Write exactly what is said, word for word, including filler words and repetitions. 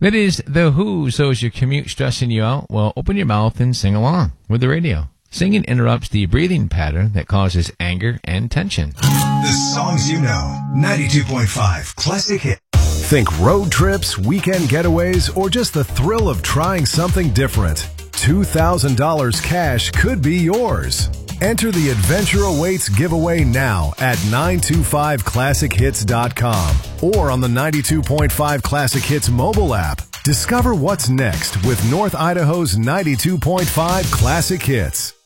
That is The Who. So is your commute stressing you out? Well, open your mouth and sing along with the radio. Singing interrupts the breathing pattern that causes anger and tension. The songs you know. ninety-two point five Classic Hit. Think road trips, weekend getaways, or just the thrill of trying something different? two thousand dollars cash could be yours. Enter the Adventure Awaits giveaway now at nine two five classic hits dot com or on the ninety-two point five Classic Hits mobile app. Discover what's next with North Idaho's ninety-two point five Classic Hits.